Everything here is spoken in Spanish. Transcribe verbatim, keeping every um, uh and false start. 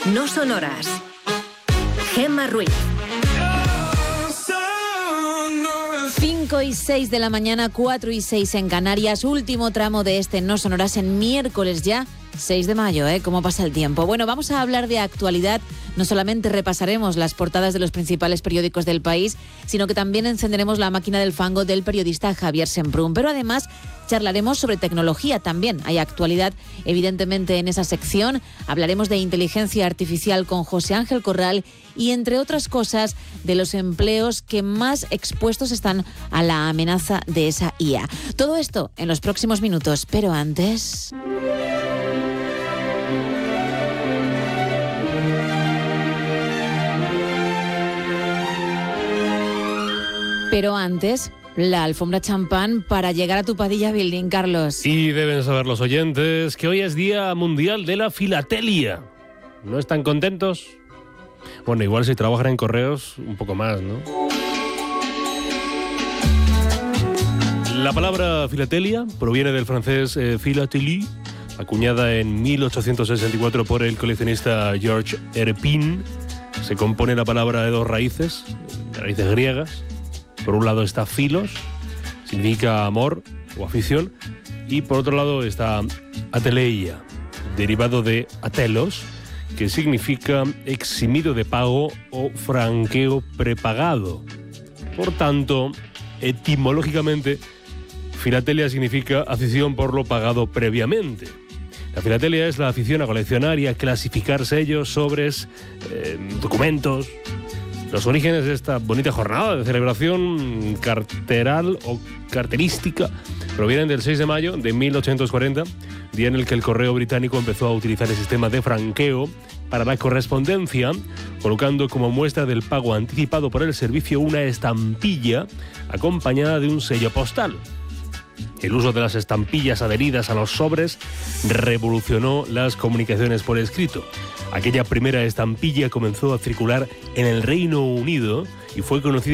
No Sonoras. Gemma Ruiz. cinco y seis de la mañana, cuatro y seis en Canarias. Último tramo de este No Sonoras en miércoles ya, seis de mayo, ¿eh? ¿Cómo pasa el tiempo? Bueno, vamos a hablar de actualidad. No solamente repasaremos las portadas de los principales periódicos del país, sino que también encenderemos la máquina del fango del periodista Javier Semprún. Pero además charlaremos sobre tecnología también. Hay actualidad, evidentemente, en esa sección. Hablaremos de inteligencia artificial con José Ángel Corral y, entre otras cosas, de los empleos que más expuestos están a la amenaza de esa I A. Todo esto en los próximos minutos, pero antes... Pero antes, la alfombra champán para llegar a tu Padilla Building, Carlos. Y deben saber los oyentes que hoy es Día Mundial de la Filatelia. ¿No están contentos? Bueno, igual si trabajan en correos, un poco más, ¿no? La palabra filatelia proviene del francés eh, philatélie, acuñada en mil ochocientos sesenta y cuatro por el coleccionista Georges Herpin. Se compone la palabra de dos raíces, raíces griegas. Por un lado está filos, significa amor o afición, y por otro lado está ateleia, derivado de atelos, que significa eximido de pago o franqueo prepagado. Por tanto, etimológicamente, filatelia significa afición por lo pagado previamente. La filatelia es la afición a coleccionar y a clasificar sellos, sobres, eh, documentos. Los orígenes de esta bonita jornada de celebración carteral o carterística provienen del seis de mayo de mil ochocientos cuarenta, día en el que el correo británico empezó a utilizar el sistema de franqueo para la correspondencia, colocando como muestra del pago anticipado por el servicio una estampilla acompañada de un sello postal. El uso de las estampillas adheridas a los sobres revolucionó las comunicaciones por escrito. Aquella primera estampilla comenzó a circular en el Reino Unido y fue conocida